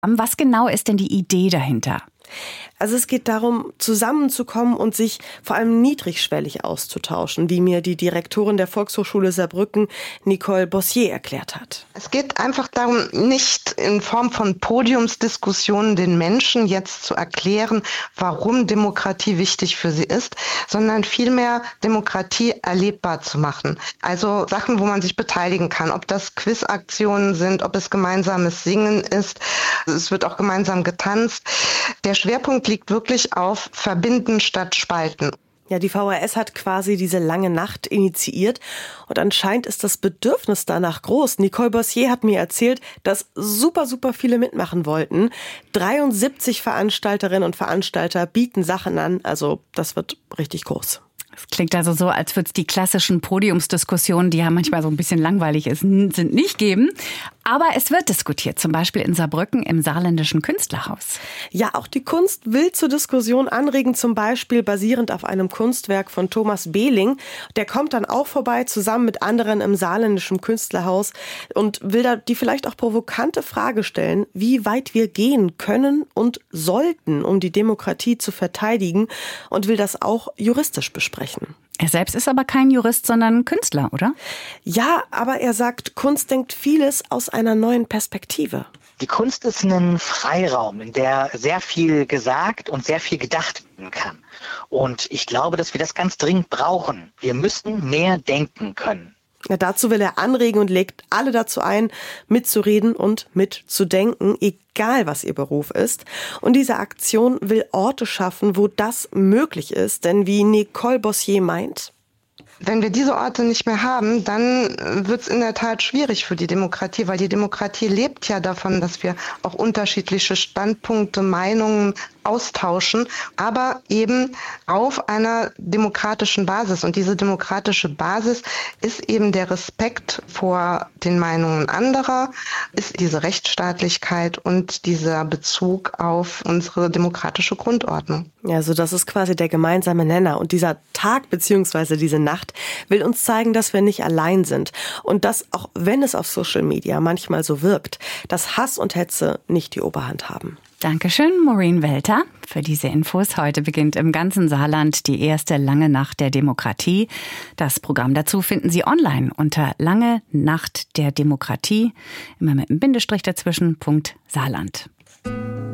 Was genau ist denn die Idee dahinter? Also es geht darum, zusammenzukommen und sich vor allem niedrigschwellig auszutauschen, wie mir die Direktorin der Volkshochschule Saarbrücken, Nicole Bossier, erklärt hat. Es geht einfach darum, nicht in Form von Podiumsdiskussionen den Menschen jetzt zu erklären, warum Demokratie wichtig für sie ist, sondern vielmehr Demokratie erlebbar zu machen. Also Sachen, wo man sich beteiligen kann, ob das Quizaktionen sind, ob es gemeinsames Singen ist. Es wird auch gemeinsam getanzt. Der Schwerpunkt liegt wirklich auf Verbinden statt Spalten. Ja, die VHS hat quasi diese lange Nacht initiiert und anscheinend ist das Bedürfnis danach groß. Nicole Bossier hat mir erzählt, dass super viele mitmachen wollten. 73 Veranstalterinnen und Veranstalter bieten Sachen an, also das wird richtig groß. Es klingt also so, als würde es die klassischen Podiumsdiskussionen, die ja manchmal so ein bisschen langweilig sind, nicht geben. Aber es wird diskutiert, zum Beispiel in Saarbrücken im Saarländischen Künstlerhaus. Ja, auch die Kunst will zur Diskussion anregen, zum Beispiel basierend auf einem Kunstwerk von Thomas Behling. Der kommt dann auch vorbei, zusammen mit anderen im Saarländischen Künstlerhaus und will da die vielleicht auch provokante Frage stellen, wie weit wir gehen können und sollten, um die Demokratie zu verteidigen, und will das auch juristisch besprechen. Er selbst ist aber kein Jurist, sondern Künstler, oder? Ja, aber er sagt, Kunst denkt vieles aus einer neuen Perspektive. Die Kunst ist ein Freiraum, in der sehr viel gesagt und sehr viel gedacht werden kann. Und ich glaube, dass wir das ganz dringend brauchen. Wir müssen mehr denken können. Ja, dazu will er anregen und legt alle dazu ein, mitzureden und mitzudenken, egal was ihr Beruf ist. Und diese Aktion will Orte schaffen, wo das möglich ist. Denn wie Nicole Bossier meint: Wenn wir diese Orte nicht mehr haben, dann wird es in der Tat schwierig für die Demokratie, weil die Demokratie lebt ja davon, dass wir auch unterschiedliche Standpunkte, Meinungen austauschen, aber eben auf einer demokratischen Basis. Und diese demokratische Basis ist eben der Respekt vor den Meinungen anderer, ist diese Rechtsstaatlichkeit und dieser Bezug auf unsere demokratische Grundordnung. Ja, also das ist quasi der gemeinsame Nenner. Und dieser Tag bzw. diese Nacht will uns zeigen, dass wir nicht allein sind. Und dass, auch wenn es auf Social Media manchmal so wirkt, dass Hass und Hetze nicht die Oberhand haben. Dankeschön, Maureen Welter, für diese Infos. Heute beginnt im ganzen Saarland die erste Lange Nacht der Demokratie. Das Programm dazu finden Sie online unter Lange Nacht der Demokratie, immer mit einem Bindestrich dazwischen, Saarland.